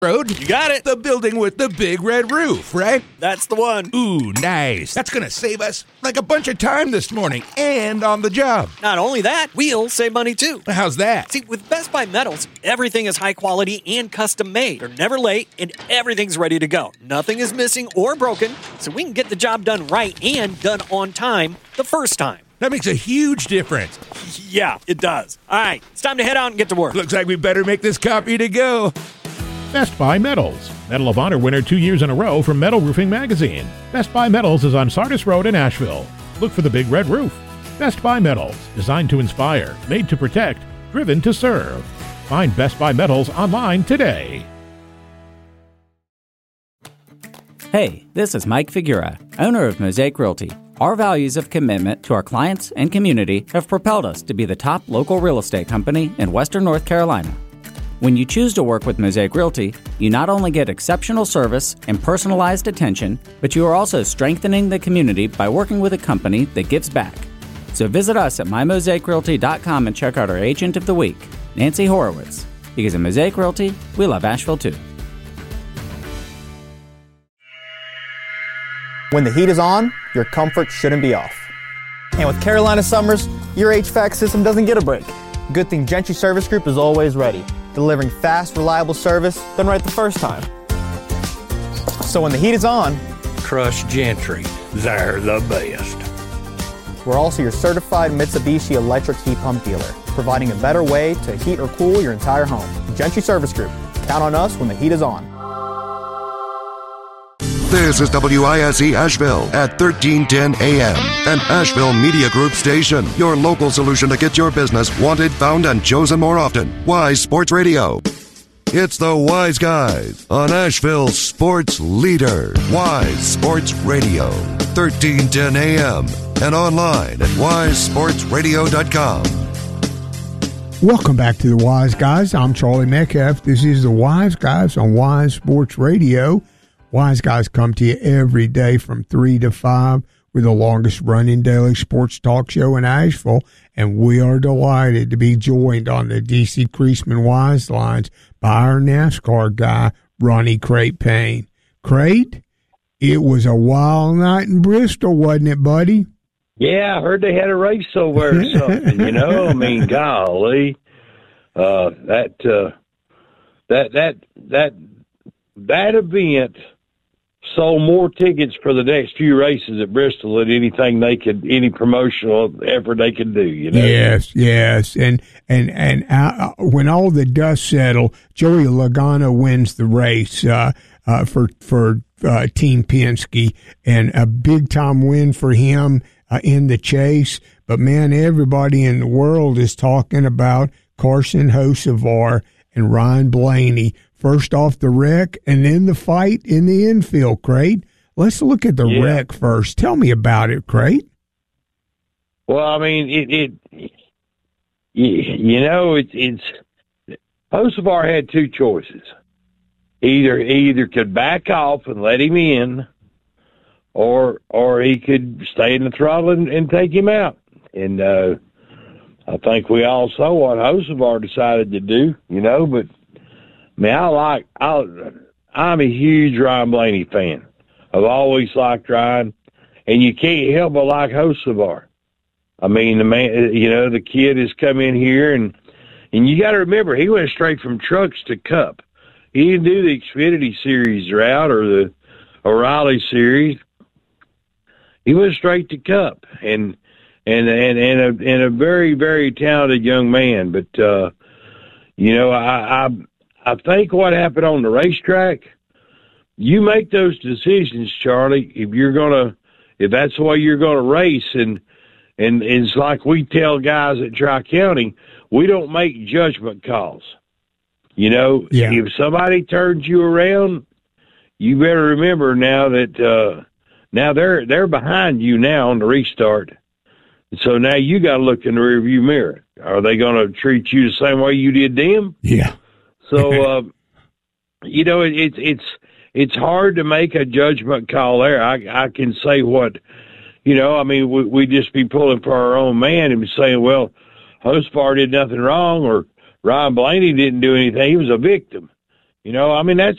Road? You got it. The building with the big red roof, right? That's the one. Ooh, nice. That's going to save us like a bunch of time this morning and on the job. Not only that, we'll save money too. How's that? See, with Best Buy Metals, everything is high quality and custom made. They're never late and everything's ready to go. Nothing is missing or broken, so we can get the job done right and done on time the first time. That makes a huge difference. Yeah, it does. All right, it's time to head out and get to work. Looks like we better make this copy to go. Best Buy Metals. Medal of Honor winner 2 years in a row from Metal Roofing Magazine. Best Buy Metals is on Sardis Road in Asheville. Look for the big red roof. Best Buy Metals. Designed to inspire, made to protect, driven to serve. Find Best Buy Metals online today. Hey, this is Mike Figura, owner of Mosaic Realty. Our values of commitment to our clients and community have propelled us to be the top local real estate company in Western North Carolina. When you choose to work with Mosaic Realty, you not only get exceptional service and personalized attention, but you are also strengthening the community by working with a company that gives back. So visit us at mymosaicrealty.com and check out our Agent of the Week, Nancy Horowitz. Because at Mosaic Realty, we love Asheville too. When the heat is on, your comfort shouldn't be off. And with Carolina summers, your HVAC system doesn't get a break. Good thing Gentry Service Group is always ready, delivering fast, reliable service done right the first time. So when the heat is on, trust Gentry. They're the best. We're also your certified Mitsubishi electric heat pump dealer, providing a better way to heat or cool your entire home. Gentry Service Group. Count on us when the heat is on. This is WISE Asheville at 1310 AM, an Asheville Media Group station. Your local solution to get your business wanted, found, and chosen more often. Wise Sports Radio. It's the Wise Guys on Asheville's sports leader. Wise Sports Radio, 1310 AM, and online at wisesportsradio.com. Welcome back to the Wise Guys. I'm Charlie Metcalf. This is the Wise Guys on Wise Sports Radio. Wise Guys come to you every day from 3 to 5 with the longest running daily sports talk show in Asheville, and we are delighted to be joined on the DC Creasman Wise Lines by our NASCAR guy, Ronnie Crate Payne. Crate, it was a wild night in Bristol, wasn't it, buddy? Yeah, I heard they had a race over or something, you know? I mean, golly. That event sold more tickets for the next few races at Bristol than any promotional effort they could do, you know? Yes. And when all the dust settled, Joey Logano wins the race for Team Penske, and a big-time win for him in the chase. But, man, everybody in the world is talking about Carson Hocevar and Ryan Blaney. First off the wreck, and then the fight in the infield, Crate. Let's look at the wreck first. Tell me about it, Crate. Well, I mean, it's Hocevar had two choices. Either could back off and let him in, or he could stay in the throttle and take him out. And I think we all saw what Hocevar decided to do, you know, but man, I'm a huge Ryan Blaney fan. I've always liked Ryan, and you can't help but like Hocevar. I mean, the man, you know, the kid has come in here, and you got to remember, he went straight from trucks to Cup. He didn't do the Xfinity Series route or the O'Reilly Series. He went straight to Cup, and a very, very talented young man. But you know, I think what happened on the racetrack, you make those decisions, Charlie, if that's the way you're gonna race, and it's like we tell guys at Tri-County, we don't make judgment calls. You know, If somebody turns you around, you better remember now that now they're behind you now on the restart. So now you got to look in the rearview mirror. Are they going to treat you the same way you did them? Yeah. So, you know, it's hard to make a judgment call there. I can say what, you know, I mean, we just be pulling for our own man and saying, well, Hocevar did nothing wrong, or Ryan Blaney didn't do anything. He was a victim. You know, I mean, that's